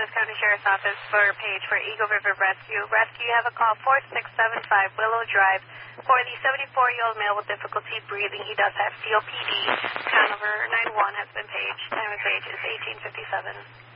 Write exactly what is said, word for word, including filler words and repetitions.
Douglas County Sheriff's Office for a page for Eagle River Rescue. Rescue, you have a call four six seven five Willow Drive for the seventy-four-year-old male with difficulty breathing. He does have C O P D. Count number nine one has been paged. Time of page is eighteen fifty-seven.